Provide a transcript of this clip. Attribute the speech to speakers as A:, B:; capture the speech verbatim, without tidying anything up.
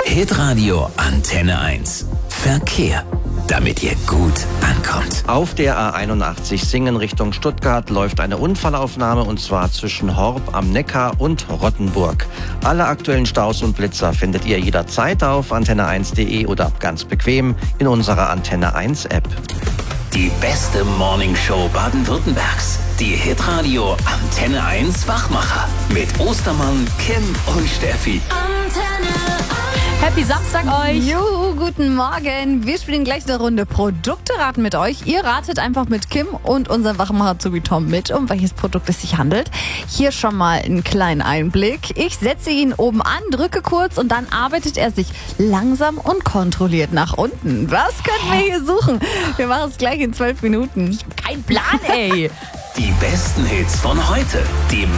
A: Hitradio Antenne eins. Verkehr, damit ihr gut ankommt.
B: Auf der A einundachtzig Singen Richtung Stuttgart läuft eine Unfallaufnahme, und zwar zwischen Horb am Neckar und Rottenburg. Alle aktuellen Staus und Blitzer findet ihr jederzeit auf antenne eins punkt de oder ganz bequem in unserer Antenne eins App.
A: Die beste Morningshow Baden-Württembergs. Die Hitradio Antenne eins Wachmacher. Mit Ostermann, Kim und Steffi.
C: Antenne eins.
D: Happy Samstag euch!
C: Juhu, guten Morgen. Wir spielen gleich eine Runde Produkte raten mit euch. Ihr ratet einfach mit Kim und unserem Wachmacher Zubi Tom mit, um welches Produkt es sich handelt. Hier schon mal einen kleinen Einblick. Ich setze ihn oben an, drücke kurz und dann arbeitet er sich langsam und kontrolliert nach unten. Was können wir hier suchen? Wir machen es gleich in zwölf Minuten.
D: Kein Plan, ey!
A: Die besten Hits von heute. Die